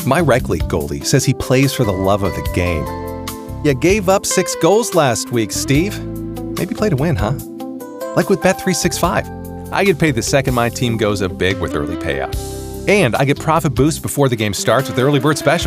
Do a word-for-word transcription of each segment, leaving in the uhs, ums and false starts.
My rec league goalie says he plays for the love of the game. You gave up six goals last week, Steve. Maybe play to win, huh? Like with Bet three sixty-five. I get paid the second my team goes up big with early payout. And I get profit boosts before the game starts with the Early Bird Special.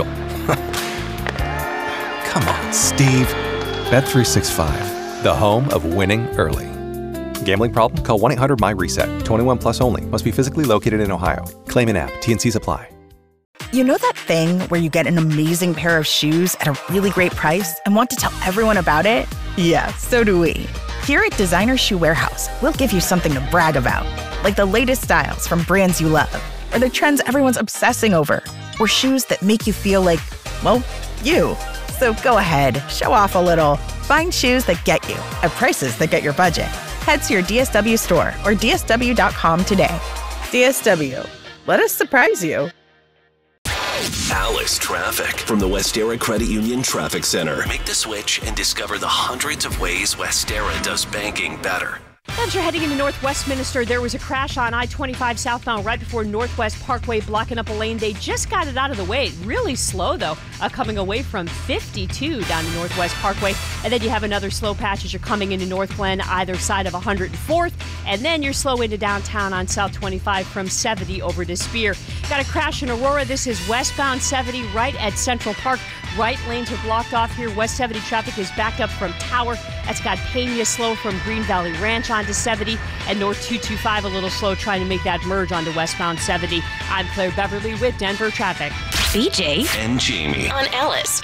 Come on, Steve. Bet three sixty-five, the home of winning early. Gambling problem? Call one eight hundred my reset. twenty-one plus only. Must be physically located in Ohio. Claim in app. T N Cs apply. You know that thing where you get an amazing pair of shoes at a really great price and want to tell everyone about it? Yeah, so do we. Here at Designer Shoe Warehouse, we'll give you something to brag about, like the latest styles from brands you love, or the trends everyone's obsessing over, or shoes that make you feel like, well, you. So go ahead, show off a little. Find shoes that get you at prices that get your budget. Head to your D S W store or D S W dot com today. D S W, let us surprise you. Alice Traffic from the Westera Credit Union Traffic Center. Make the switch and discover the hundreds of ways Westera does banking better. As you're heading into North Westminster, there was a crash on I twenty-five southbound right before Northwest Parkway, blocking up a lane. They just got it out of the way. Really slow, though, uh, coming away from fifty-two down to Northwest Parkway. And then you have another slow patch as you're coming into North Glen, either side of one hundred fourth. And then you're slow into downtown on South twenty-five from seventy over to Spear. Got a crash in Aurora. This is westbound seventy right at Central Park. Right lanes are blocked off here. West seventy traffic is backed up from Tower. That's got Pena slow from Green Valley Ranch onto seventy. And North two twenty-five a little slow trying to make that merge onto westbound seventy. I'm Claire Beverly with Denver Traffic. B J and Jamie on Alice.